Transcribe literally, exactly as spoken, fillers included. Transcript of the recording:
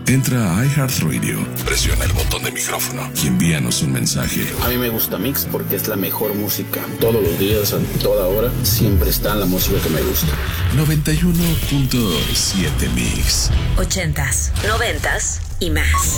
Entra a iHeartRadio, presiona el botón de micrófono y envíanos un mensaje. A mí me gusta Mix porque es la mejor música. Todos los días, a toda hora, siempre está la música que me gusta. noventa y uno punto siete Mix. Ochentas, noventas y más.